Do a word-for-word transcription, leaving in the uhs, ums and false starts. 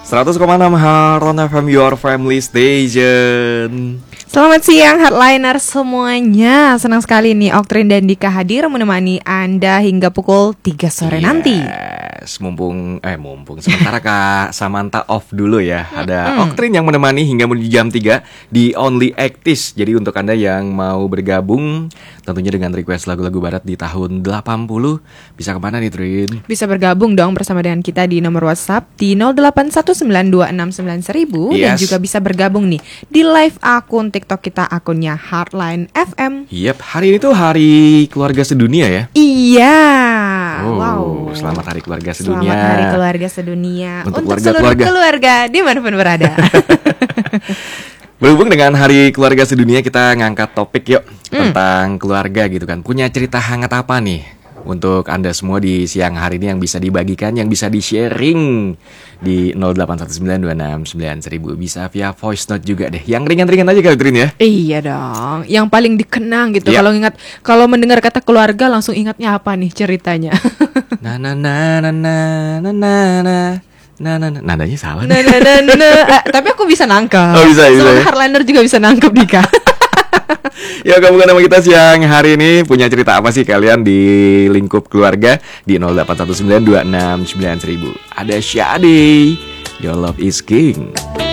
seratus koma enam Heartland F M, Your Family Station. Selamat siang Heartliner semuanya. Senang sekali nih Oktrin dan Dika hadir menemani Anda hingga pukul tiga sore yes, nanti. Mumpung eh mumpung sementara Kak Samantha off dulu ya. Ada mm-hmm. Oktrin yang menemani hingga menuju jam tiga di Only Actis. Jadi untuk Anda yang mau bergabung tentunya dengan request lagu-lagu barat di tahun delapan puluh, bisa kemana nih Trin? Bisa bergabung dong bersama dengan kita di nomor WhatsApp di nol delapan satu sembilan dua enam sembilan seribu. Yes. Dan juga bisa bergabung nih di live akun TikTok kita, akunnya Heartline F M. Yap, hari ini tuh hari keluarga sedunia ya? Iya. Oh, wow. Selamat hari keluarga sedunia. Selamat hari keluarga sedunia untuk, untuk keluarga, seluruh keluarga. keluarga dimanapun berada. Berhubung dengan hari keluarga sedunia, kita ngangkat topik yuk mm. tentang keluarga gitu kan. Punya cerita hangat apa nih untuk Anda semua di siang hari ini yang bisa dibagikan, yang bisa di-sharing di nol delapan satu sembilan dua enam sembilan seribu. Bisa via voice note juga deh. Yang ringan-ringan aja kali Trin ya. Iya dong. Yang paling dikenang gitu. Yeah. Kalau ingat, kalau mendengar kata keluarga langsung ingatnya apa nih ceritanya? Na na na na na na na na. Nah, nah, nah, nadanya salah. Nah, nah, nah, nah, nah. Eh, tapi aku bisa nangkep. Oh, bisa, bisa. Seluruh Heartliner juga bisa nangkep, Dika. Ya, kamu kan sama kita siang hari ini punya cerita apa sih kalian di lingkup keluarga di nol delapan satu sembilan dua enam sembilan seribu. Ada Shadi, Your Love is King.